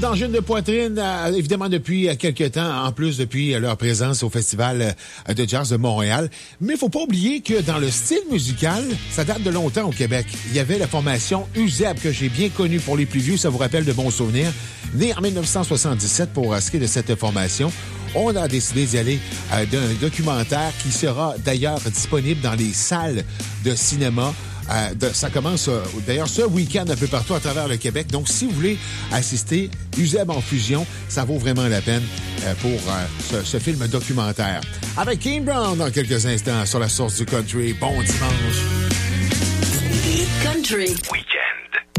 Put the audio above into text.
d'angine de poitrine, évidemment depuis quelques temps, en plus depuis leur présence au Festival de jazz de Montréal. Mais il faut pas oublier que dans le style musical, ça date de longtemps au Québec. Il y avait la formation UZEB que j'ai bien connue pour les plus vieux, ça vous rappelle de bons souvenirs. Née en 1977 pour ce qui est de cette formation. On a décidé d'y aller d'un documentaire qui sera d'ailleurs disponible dans les salles de cinéma. Ça commence d'ailleurs ce week-end un peu partout à travers le Québec. Donc, si vous voulez assister, UZEB en fusion, ça vaut vraiment la peine pour ce film documentaire. Avec Kane Brown dans quelques instants sur la source du country. Bon dimanche. Country Week-end.